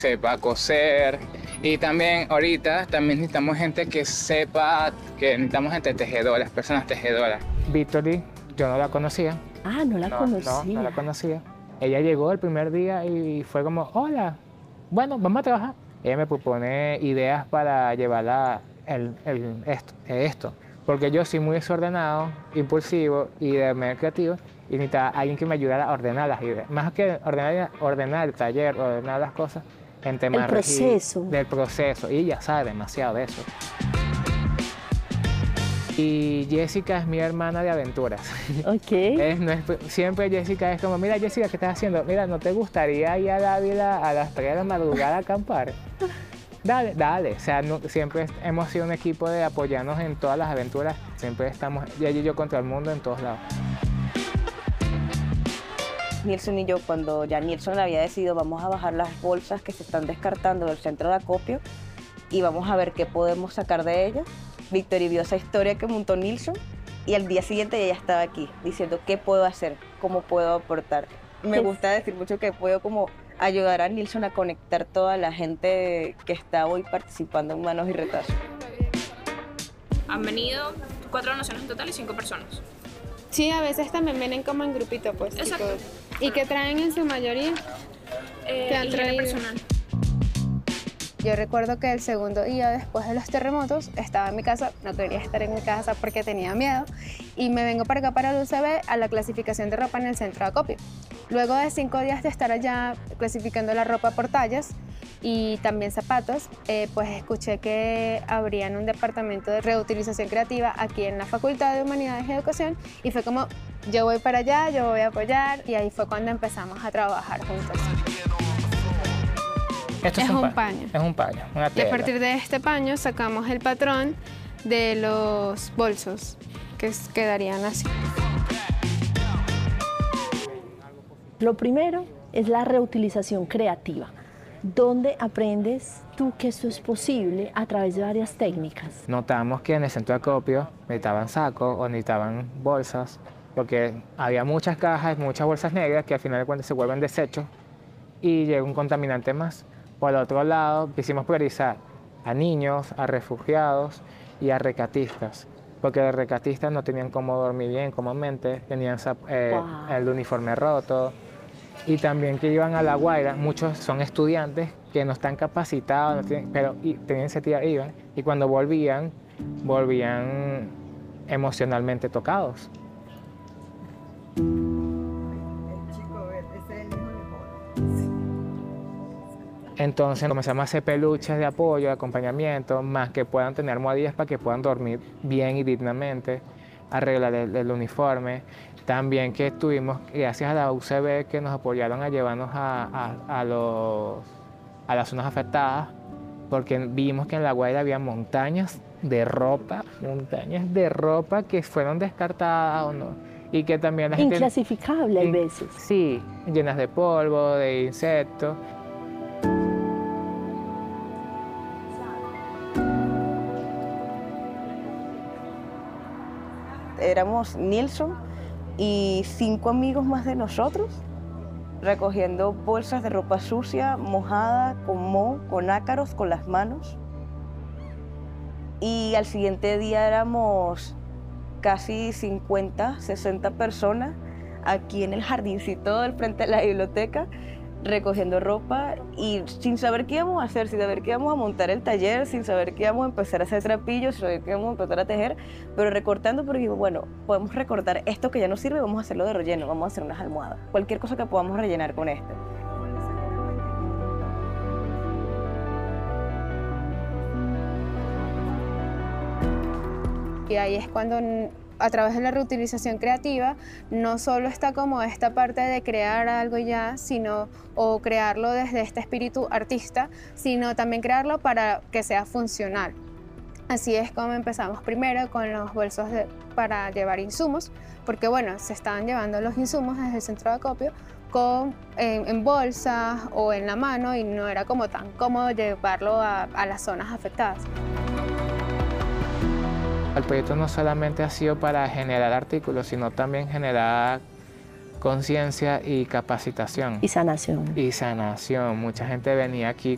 sepa coser. Y también ahorita también necesitamos gente que sepa, que necesitamos gente tejedora, personas tejedoras. Victory, yo no la conocía. Ah, no la conocía. No la conocía. Ella llegó el primer día y fue como, hola, bueno, vamos a trabajar. Ella me propone ideas para llevar esto. Porque yo soy muy desordenado, impulsivo y de medio creativo y necesitaba alguien que me ayudara a ordenar las ideas. Más que ordenar el taller, ordenar las cosas en temas del proceso. Y ella sabe demasiado de eso. Y Jessica es mi hermana de aventuras. Ok. Siempre Jessica es como, mira Jessica, ¿qué estás haciendo? Mira, ¿no te gustaría ir a Dávila a las 3 de la madrugada a acampar? Dale, dale. O sea, siempre hemos sido un equipo de apoyarnos en todas las aventuras. Siempre estamos ella y yo contra el mundo en todos lados. Nilson y yo, cuando ya Nilson le había decidido, vamos a bajar las bolsas que se están descartando del centro de acopio y vamos a ver qué podemos sacar de ellas. Victory vio esa historia que montó Nilson y al día siguiente ella estaba aquí diciendo qué puedo hacer, cómo puedo aportar. Me gusta decir mucho que puedo como ayudar a Nilson a conectar toda la gente que está hoy participando en Manos y Retazos. Han venido 4 donaciones en total y 5 personas. Sí, a veces también vienen como en grupito, pues. Exacto. ¿Y qué traen en su mayoría? ¿Qué han Higiene traído? personal. Yo recuerdo que el segundo día después de los terremotos estaba en mi casa, no quería estar en mi casa porque tenía miedo y me vengo para acá para el UCB a la clasificación de ropa en el centro de acopio. Luego de 5 días de estar allá clasificando la ropa por tallas y también zapatos, pues escuché que abrían un departamento de reutilización creativa aquí en la Facultad de Humanidades y Educación y fue como, yo voy para allá, yo voy a apoyar y ahí fue cuando empezamos a trabajar juntos. Esto Es un paño. Es un paño, una Y tela. a partir de este paño sacamos el patrón de los bolsos, que quedarían así. Lo primero es la reutilización creativa, donde aprendes tú que esto es posible a través de varias técnicas. Notamos que en el centro de acopio necesitaban sacos o necesitaban bolsas, porque había muchas cajas, muchas bolsas negras que al final de cuentas se vuelven desechos y llega un contaminante más. Por otro lado, quisimos priorizar a niños, a refugiados y a rescatistas, porque los rescatistas no tenían cómo dormir bien cómodamente, tenían el uniforme roto, y también que iban a La Guaira, muchos son estudiantes que no están capacitados, no tienen, pero tenían iniciativa, iban, y cuando volvían emocionalmente tocados. Entonces comenzamos a hacer peluches de apoyo, de acompañamiento, más que puedan tener almohadillas para que puedan dormir bien y dignamente, arreglar el uniforme. También que tuvimos, gracias a la UCB, que nos apoyaron a llevarnos a las zonas afectadas, porque vimos que en La Guaira había montañas de ropa que fueron descartadas o no. Y que también la gente... Inclasificable hay veces. Sí, llenas de polvo, de insectos. Éramos Nilson y 5 amigos más de nosotros recogiendo bolsas de ropa sucia, mojada, con moho, con ácaros, con las manos. Y al siguiente día éramos casi 50, 60 personas aquí en el jardincito del frente de la biblioteca recogiendo ropa y sin saber qué íbamos a hacer, sin saber que íbamos a montar el taller, sin saber que íbamos a empezar a hacer trapillos, sin saber que íbamos a empezar a tejer, pero recortando porque bueno, podemos recortar esto que ya no sirve, vamos a hacerlo de relleno, vamos a hacer unas almohadas, cualquier cosa que podamos rellenar con esto. Y ahí es cuando a través de la reutilización creativa no solo está como esta parte de crear algo ya, sino o crearlo desde este espíritu artista, sino también crearlo para que sea funcional. Así es como empezamos primero con los bolsos para llevar insumos, porque bueno, se estaban llevando los insumos desde el centro de acopio en bolsas o en la mano y no era como tan cómodo llevarlo a las zonas afectadas. El proyecto no solamente ha sido para generar artículos, sino también generar conciencia y capacitación. Y sanación. Y sanación. Mucha gente venía aquí